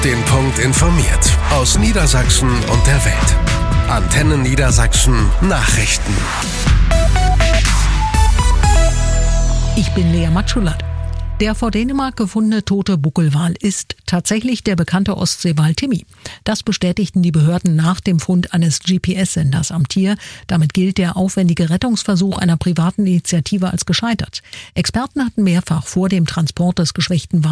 den Punkt informiert. Aus Niedersachsen und der Welt. Antenne Niedersachsen Nachrichten. Ich bin Lea Matschulat. Der vor Dänemark gefundene tote Buckelwal ist tatsächlich der bekannte Ostseewal Timmy. Das bestätigten die Behörden nach dem Fund eines GPS-Senders am Tier. Damit gilt der aufwendige Rettungsversuch einer privaten Initiative als gescheitert. Experten hatten mehrfach vor dem Transport des geschwächten Wals